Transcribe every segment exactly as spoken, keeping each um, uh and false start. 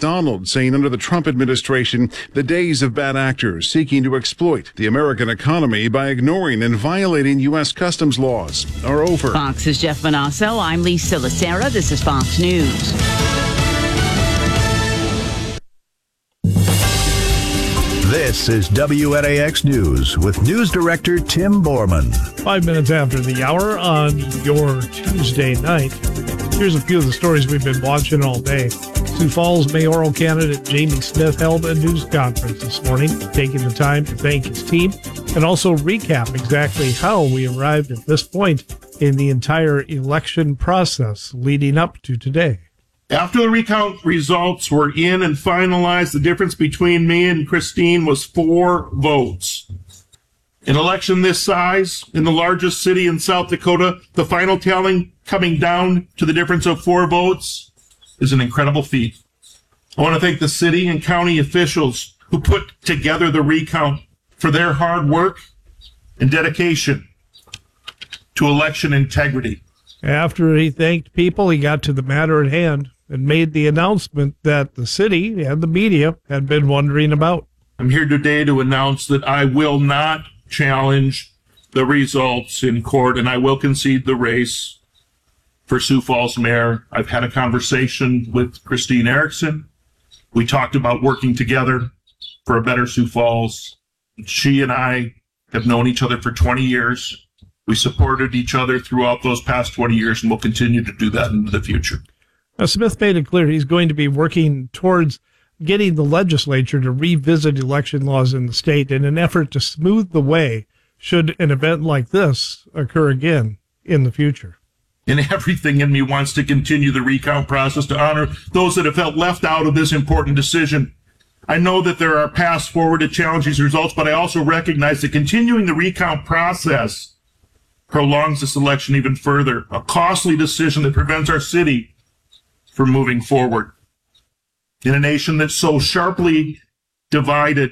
McDonald's saying under the Trump administration, the days of bad actors seeking to exploit the American economy by ignoring and violating U S customs laws are over. Fox's Jeff Manasso. I'm Lisa Lacera. This is Fox News. This is W N A X News with News Director Tim Borman. Five minutes after the hour on your Tuesday night. Here's a few of the stories we've been watching all day. Sioux Falls mayoral candidate Jamie Smith held a news conference this morning, taking the time to thank his team and also recap exactly how we arrived at this point in the entire election process leading up to today. After the recount results were in and finalized, the difference between me and Christine was four votes. An election this size, in the largest city in South Dakota, the final tallying coming down to the difference of four votes is an incredible feat. I want to thank the city and county officials who put together the recount for their hard work and dedication to election integrity. After he thanked people, he got to the matter at hand and made the announcement that the city and the media had been wondering about. I'm here today to announce that I will not challenge the results in court, and I will concede the race for Sioux Falls mayor. I've had a conversation with Christine Erickson. We talked about working together for a better Sioux Falls. She and I have known each other for twenty years. We supported each other throughout those past twenty years, and we'll continue to do that into the future. Now, Smith made it clear he's going to be working towards getting the legislature to revisit election laws in the state in an effort to smooth the way should an event like this occur again in the future. And everything in me wants to continue the recount process to honor those that have felt left out of this important decision. I know that there are paths forward to challenge these results, but I also recognize that continuing the recount process prolongs this election even further, a costly decision that prevents our city from moving forward. In a nation that's so sharply divided,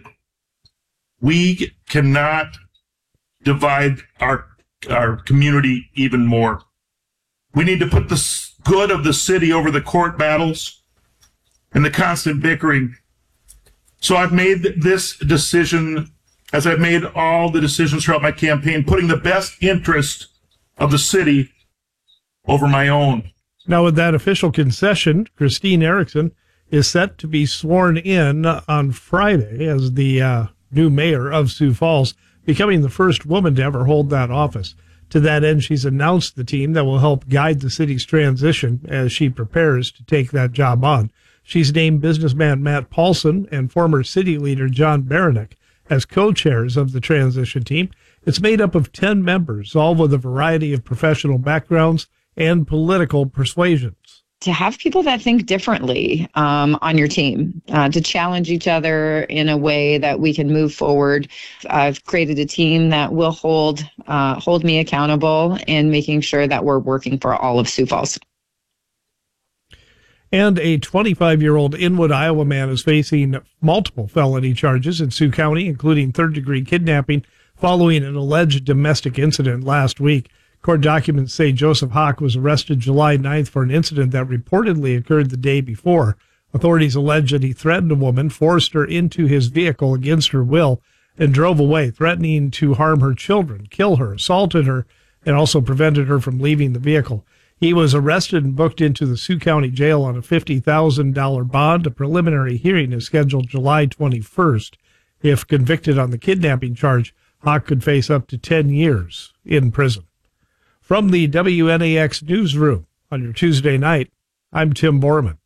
we cannot divide our, our community even more. We need to put the good of the city over the court battles and the constant bickering. So I've made this decision, as I've made all the decisions throughout my campaign, putting the best interest of the city over my own. Now, with that official concession, Christine Erickson is set to be sworn in on Friday as the uh, new mayor of Sioux Falls, becoming the first woman to ever hold that office. To that end, she's announced the team that will help guide the city's transition as she prepares to take that job on. She's named businessman Matt Paulson and former city leader John Baranek as co-chairs of the transition team. It's made up of ten members, all with a variety of professional backgrounds and political persuasions. To have people that think differently um, on your team, uh, to challenge each other in a way that we can move forward. I've created a team that will hold uh, hold me accountable in making sure that we're working for all of Sioux Falls. And a twenty-five-year-old Inwood, Iowa man is facing multiple felony charges in Sioux County, including third-degree kidnapping, following an alleged domestic incident last week. Court documents say Joseph Hawk was arrested July ninth for an incident that reportedly occurred the day before. Authorities allege that he threatened a woman, forced her into his vehicle against her will, and drove away, threatening to harm her children, kill her, assaulted her, and also prevented her from leaving the vehicle. He was arrested and booked into the Sioux County Jail on a fifty thousand dollars bond. A preliminary hearing is scheduled July twenty-first. If convicted on the kidnapping charge, Hawk could face up to ten years in prison. From the W N A X newsroom on your Tuesday night, I'm Tim Borman.